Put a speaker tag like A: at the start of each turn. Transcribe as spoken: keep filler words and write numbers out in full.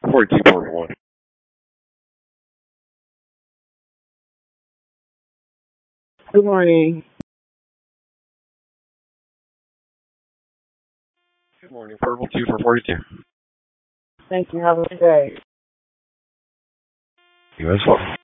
A: forty-two point one.
B: Good morning.
A: Good morning, Purple two for forty-two.
B: Thank you. Have a good day.
A: You as well.